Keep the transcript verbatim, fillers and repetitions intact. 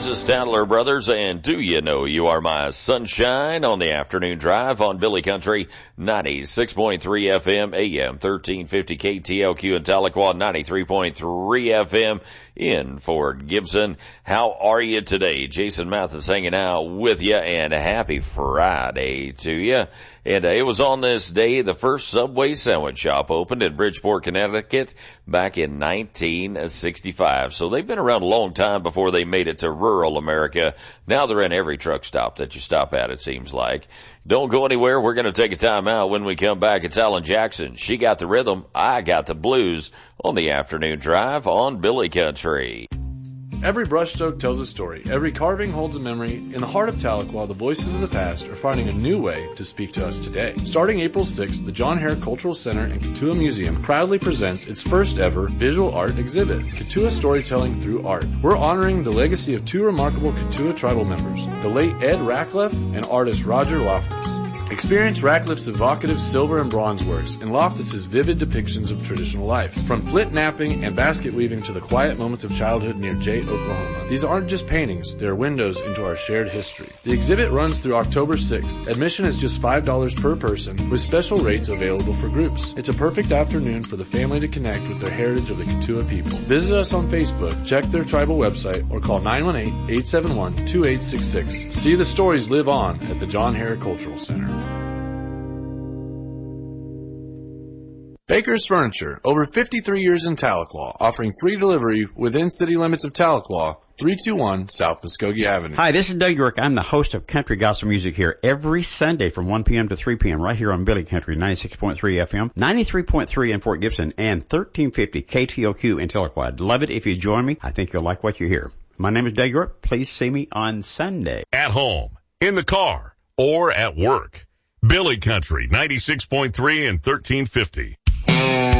This is Statler Brothers, and do you know you are my sunshine on the afternoon drive on Billy Country, ninety-six point three F M, A M thirteen fifty K T L Q in Tahlequah, ninety-three point three F M in Fort Gibson. How are you today? Jason Mathis hanging out with you, and happy Friday to you. And uh, it was on this day the first Subway sandwich shop opened in Bridgeport, Connecticut back in nineteen sixty-five. So they've been around a long time before they made it to rural America. Now they're in every truck stop that you stop at, it seems like. Don't go anywhere. We're going to take a time out. When we come back, it's Alan Jackson. She got the rhythm. I got the blues on the afternoon drive on Billy Country. Every brushstroke tells a story. Every carving holds a memory. In the heart of Tahlequah, the voices of the past are finding a new way to speak to us today. Starting April sixth, the John Hare Cultural Center and Cotuah Museum proudly presents its first ever visual art exhibit, Cotuah Storytelling Through Art. We're honoring the legacy of two remarkable Cotuah tribal members, the late Ed Ratcliffe and artist Roger Loftus. Experience Ratcliffe's evocative silver and bronze works and Loftus's vivid depictions of traditional life. From flint knapping and basket weaving to the quiet moments of childhood near Jay, Oklahoma. These aren't just paintings, they're windows into our shared history. The exhibit runs through October sixth. Admission is just five dollars per person with special rates available for groups. It's a perfect afternoon for the family to connect with their heritage of the Cotuah people. Visit us on Facebook, check their tribal website, or call nine one eight, eight seven one, two eight six six. See the stories live on at the John Hare Cultural Center. Baker's Furniture, over fifty-three years in Tahlequah, offering free delivery within city limits of Tahlequah, three two one South Muskogee Avenue. Hi, this is Doug York. I'm the host of Country Gospel Music here every Sunday from one p.m. to three p.m. right here on Billy Country, ninety-six point three F M, ninety-three point three in Fort Gibson, and thirteen fifty K T L Q in Tahlequah. I'd love it if you join me. I think you'll like what you hear. My name is Doug York. Please see me on Sunday. At home, in the car, or at work. Billy Country, ninety-six point three and thirteen fifty.